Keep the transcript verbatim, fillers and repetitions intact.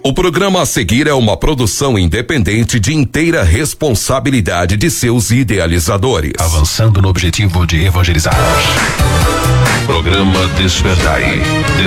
O programa a seguir é uma produção independente de inteira responsabilidade de seus idealizadores. Avançando no objetivo de evangelizar. Programa Despertai.